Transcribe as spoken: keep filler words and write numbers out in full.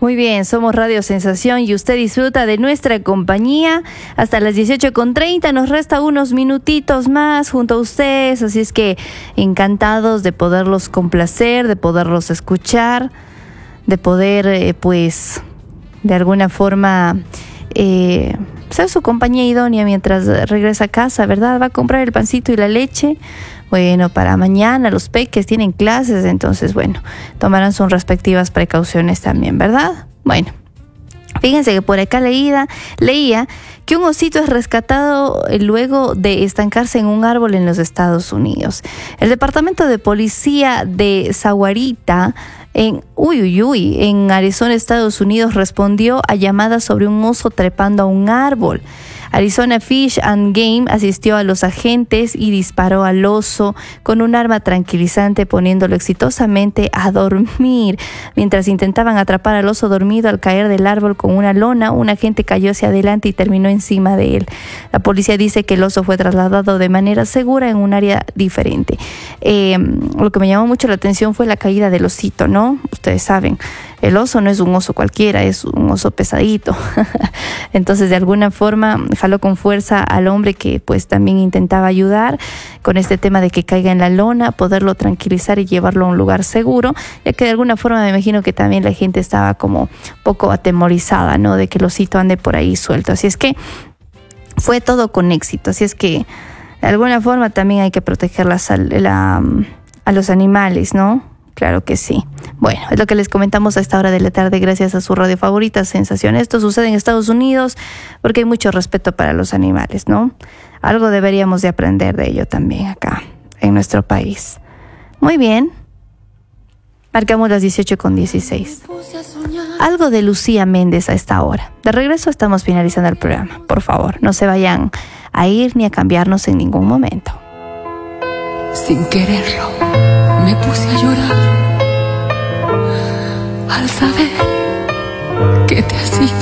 Muy bien, somos Radio Sensación y usted disfruta de nuestra compañía hasta las dieciocho con treinta. Nos resta unos minutitos más junto a ustedes, así es que encantados de poderlos complacer, de poderlos escuchar, de poder, eh, pues, de alguna forma eh, ser su compañía idónea mientras regresa a casa, ¿verdad? Va a comprar el pancito y la leche. Bueno, para mañana los peques tienen clases, entonces, bueno, tomarán sus respectivas precauciones también, ¿verdad? Bueno, fíjense que por acá leída, leía que un osito es rescatado luego de estancarse en un árbol en los Estados Unidos. El Departamento de Policía de Sahuarita, en uy, uy, uy, en Arizona, Estados Unidos, respondió a llamadas sobre un oso trepando a un árbol. Arizona Fish and Game asistió a los agentes y disparó al oso con un arma tranquilizante, poniéndolo exitosamente a dormir. Mientras intentaban atrapar al oso dormido al caer del árbol con una lona, un agente cayó hacia adelante y terminó encima de él. La policía dice que el oso fue trasladado de manera segura en un área diferente. Eh, lo que me llamó mucho la atención fue la caída del osito, ¿no? Ustedes saben, el oso no es un oso cualquiera, es un oso pesadito. Entonces, de alguna forma, jaló con fuerza al hombre que pues también intentaba ayudar con este tema de que caiga en la lona, poderlo tranquilizar y llevarlo a un lugar seguro, ya que de alguna forma me imagino que también la gente estaba como poco atemorizada, ¿no? De que el osito ande por ahí suelto. Así es que fue todo con éxito. Así es que de alguna forma también hay que proteger la, la, a los animales, ¿no? Claro que sí. Bueno, es lo que les comentamos a esta hora de la tarde gracias a su radio favorita, Sensación. Esto sucede en Estados Unidos porque hay mucho respeto para los animales, ¿no? Algo deberíamos de aprender de ello también acá, en nuestro país. Muy bien. Marcamos las dieciocho con dieciséis. Algo de Lucía Méndez a esta hora. De regreso estamos finalizando el programa. Por favor, no se vayan a ir ni a cambiarnos en ningún momento. Sin quererlo, me puse a llorar al saber que te has ido.